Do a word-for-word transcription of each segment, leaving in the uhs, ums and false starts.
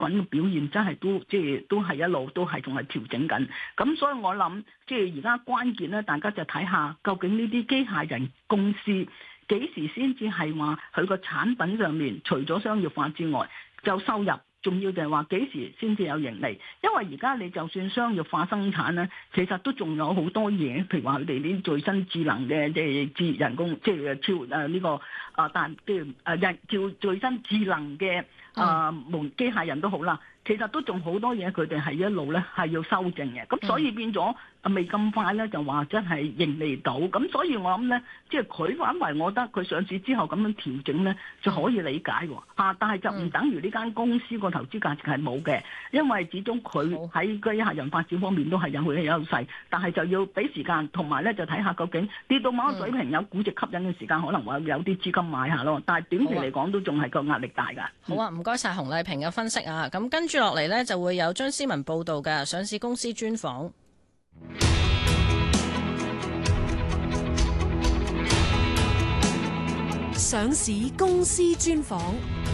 品嘅表現真係都即係都係一路都係仲係調整緊。咁所以我諗即係而家關鍵咧，大家就睇下究竟呢啲機械人公司幾時先至係話佢個產品上面除咗商業化之外就收入。重要就係話幾時先至有盈利，因為而家你就算商業化生產咧，其實都仲有好多嘢，譬如話佢哋啲最新智能嘅即係智人工，即係超誒呢、呢個啊，但即係誒人叫最新智能嘅啊門機械人都好啦，其實都仲好多嘢佢哋係一路咧係要修正嘅，咁所以變咗未咁快咧就話真係盈利到，咁所以我諗咧，即係佢反為我覺得佢上市之後咁樣調整咧就可以理解喎，啊，但係就唔等於呢間公司個投資價值係冇嘅，因為始終佢喺機械人發展方面都係有佢嘅優勢，但係就要俾時間，同埋咧就睇下究竟跌到某個水平有估值吸引嘅時間，可能會有啲資金買下咯，但係短期嚟講都仲係個壓力大㗎。 好啊，唔該晒洪麗萍嘅分析啊，咁跟住落嚟呢，就會有張思文報道嘅上市公司專訪。 上市公司專訪。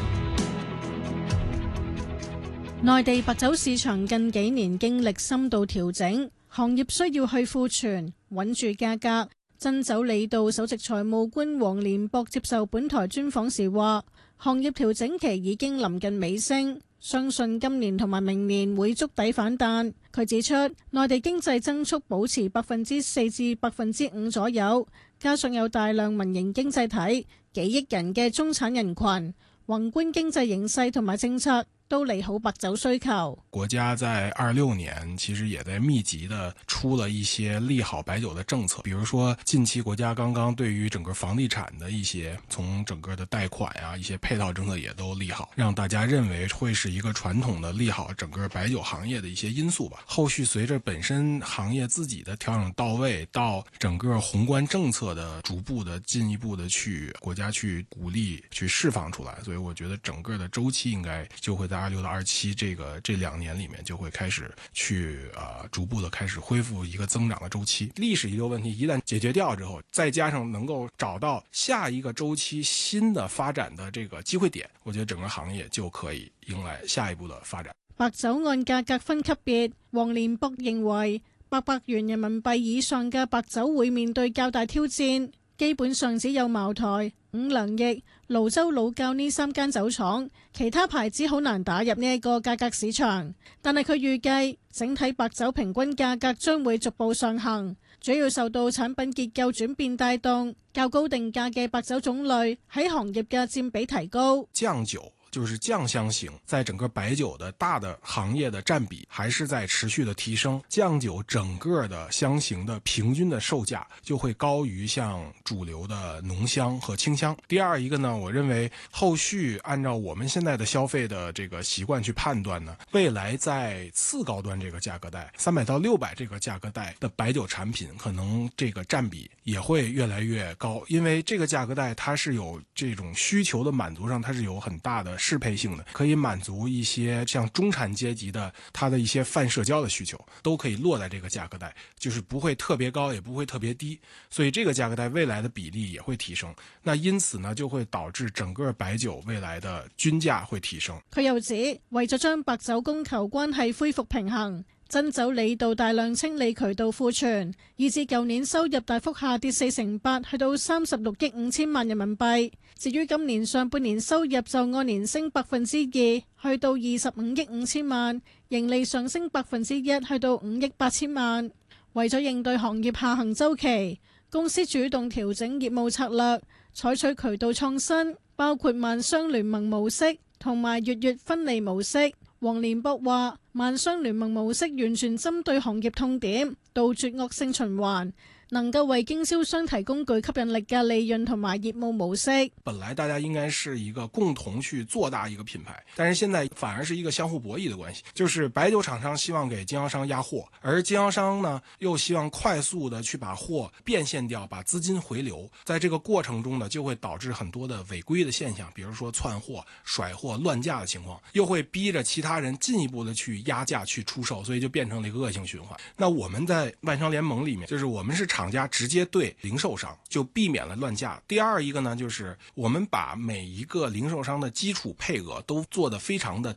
內地白酒市場近幾年經歷深度調整，行業需要去庫存，穩住價格。真酒理道首席財務官黃連博接受本台專訪時話，行業調整期已經臨近尾聲，相信今年同埋明年會築底反彈。佢指出，內地經濟增速保持百分之四至百分之五左右，加上有大量民營經濟體、幾億人嘅中產人群，宏觀經濟形勢同埋政策都利好白酒需求。 國家在二六年其實也在密集的出了一些利好白酒的政策，比如說近期國家剛剛對於整個房地產的一些從整個的貸款啊一些配套政策也都利好，讓大家認為會是一個傳統的利好整個白酒行業的一些因素吧。後續隨着本身行業自己的調整到位，到整個宏觀政策的逐步的進一步的去國家去鼓勵去釋放出來，所以我覺得整個的週期應該就會在二六到二七這個這兩年裏面就會開始去啊、呃、逐步的開始恢復一個增長的週期。歷史遺留問題一旦解決掉之後，再加上能夠找到下一個週期新的發展的這個機會點，我覺得整個行業就可以迎來下一步的發展。 白酒按價格分級別，黃連博認為八百元人民幣以上嘅白酒會面對較大挑戰，基本上只有茅台、五糧液、瀘州老窖呢三間酒廠，其他牌子好難打入呢一個價格市場。但係佢預計整體白酒平均價格將會逐步上行，主要受到產品結構轉變帶動，較高定價嘅白酒種類喺行業嘅佔比提高。 醬酒就是醬香型，在整個白酒的大的行業的佔比還是在持續的提升，醬酒整個的香型的平均的售價就會高於像主流的濃香和清香。第二一個呢，我認為後續按照我們現在的消費的這個習慣去判斷呢，未來在次高端這個價格帶三百到六百這個價格帶的白酒產品，可能這個佔比也會越來越高，因為這個價格帶它是有這種需求的滿足上，它是有很大的適配性的，可以滿足一些像中產階級的它的一些泛社交的需求，都可以落在這個價格帶，就是不會特別高，也不會特別低，所以這個價格帶未來的比例也會提升。那因此呢，就會導致整個白酒未來的均價會提升。 佢又指，為咗將白酒供求關係恢復平衡，真酒理道大量清理渠道庫存，以至舊年收入大幅下跌四成八，去到三十六億五千萬人民幣。至於今年上半年收入就按年升百分之二，去到二十五億五千萬，盈利上升百分之一，去到五億八千萬。為咗應對行業下行周期，公司主動調整業務策略，採取渠道創新，包括萬商聯盟模式同埋月月分利模式。黃連博話，萬商聯盟模式完全針對行業痛點，杜絕惡性循環，能夠為經銷商提供具吸引力嘅利潤同埋業務模式。 本來大家應該是一個共同去做大一個品牌，但是現在反而是一個相互博弈的關係，就是白酒廠商希望給經銷商壓貨，而經銷商呢又希望快速的去把貨變現掉，把資金回流。在這個過程中呢，就會導致很多的違規的現象，比如說竄貨、甩貨、亂價的情況，又會逼着其他人進一步的去壓價去出售，所以就變成了一個惡性循環。那我們在萬商聯盟裡面，就是我們是廠家直接對零售商，就避免了亂價。第二一個呢，就是我們把每一個零售商的基礎配額都做得非常的低，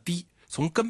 從根